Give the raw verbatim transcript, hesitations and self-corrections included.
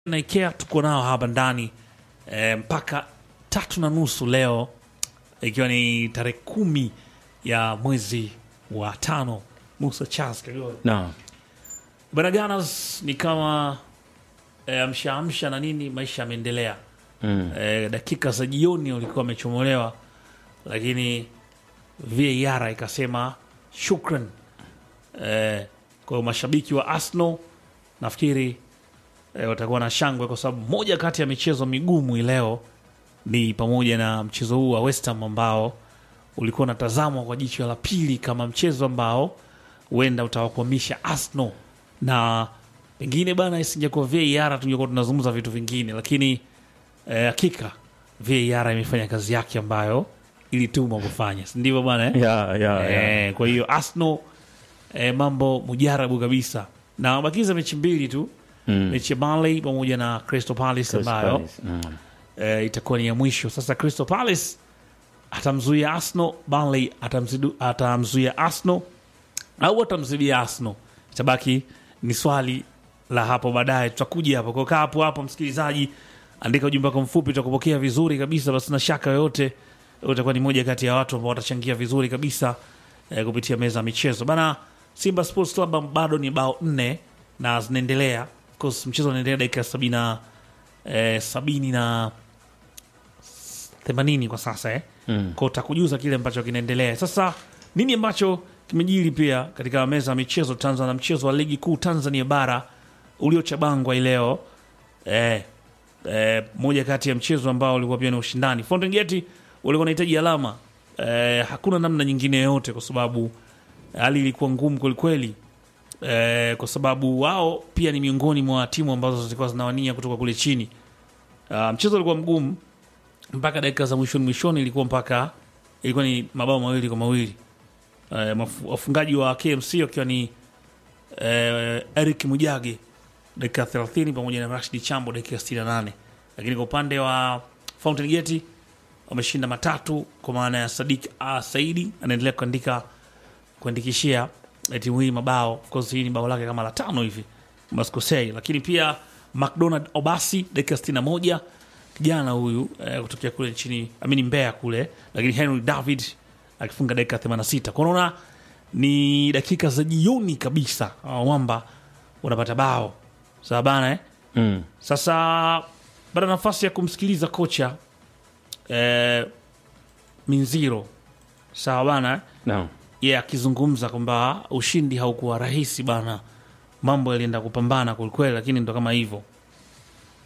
na Ikea tuko nao hapa ndani e, mpaka tatu na nusu leo, ikiwa ni tarehe kumi ya mwezi wa tano. Musa Charles Kagore No. Banaganas ni kama e, amsha amsha na nini, maisha yameendelea. mm. e, dakika za jioni walikuwa wamechomolewa, lakini V A R ikasema shukran. e, kwa mashabiki wa Arsenal nafikiri E, watakuwa na shangwe kwa sababu moja kati ya michezo migumu leo ni pamoja na mchezo huu wa West Ham ambao ulikuwa unatazamwa kwa jicho la pili kama mchezo ambao huenda utawakwamisha Arsenal, na pengine bana isingekuwa V A R tungekuwa tunazungumza vitu vingine, lakini e, hakika V A R imefanya kazi yake ambayo ilitumwa kufanya, si ndivyo bana eh? Yeah, yeah, yeah. E, kwa hiyo Arsenal e, mambo mujarabu kabisa, na wabakiza mechi mbili tu. Mm. mechi ya Burnley pamoja na Crystal Palace ambayo mm. e, itakuwa ni ya mwisho. Sasa Crystal Palace atamzuia Arsenal, Burnley atamzidu, atamzuia Arsenal au atamzibia Arsenal, itabaki ni swali la hapo baadaye. Tutakuja hapo kwa hapo hapo. Msikilizaji, andika ujumbe wako mfupi, tutakupokea vizuri kabisa. Basi na shaka yoyote utakuwa ni moja kati ya watu ambao watachangia vizuri kabisa e, kupitia meza ya michezo bana. Simba Sports Club bado ni bao nne na zinaendelea. Mchezo unaendelea dakika sabini na eh, sabini na themanini kwa sasa eh. mm. Kwa utakujuza kile ambacho kinaendelea sasa, nini ambacho kimejiri pia katika meza ya michezo. Tanzania na mchezo wa ligi kuu Tanzania bara uliochabangwa leo eh, eh, moja kati ya mchezo ambao ulikuwa pia ni ushindani. Fountain Gate walikuwa wanahitaji alama eh, hakuna namna nyingine yoyote kwa sababu hali ilikuwa ngumu kweli kweli. Eh, kwa sababu wao pia ni miongoni mwa timu ambazo zilikuwa zinawania kutoka kule chini. Uh, mchezo ulikuwa mgumu mpaka dakika za mwishoni mwishoni, ilikuwa mpaka ilikuwa ni mabao mawili kwa mawili. Uh, wafungaji wa K M C wakiwa ni uh, Eric Mujage dakika thelathini pamoja na Rashid Chambo dakika sitini na nane. Lakini kwa upande wa Fountain Gate wameshinda matatu kwa maana ya Sadik uh, Saidi anaendelea kuandika kuandikishia timu hii mabao. Of course hii ni bao lake kama la tano hivi maskosei. Lakini pia McDonald Obasi dakika sitini na moja, kijana huyu eh, kutokea kule nchini amini Mbeya kule. Lakini Henry David akifunga dakika themanini na sita. Kwa unaona ni dakika za jioni kabisa wamba unapata bao sawa bana eh? mm. Sasa baada nafasi ya kumsikiliza kocha eh, Minziro sawa bana eh? No. Yeye yeah, akizungumza kwamba ushindi haukuwa rahisi bana, mambo yalienda kupambana kwelikweli, lakini ndo kama hivyo.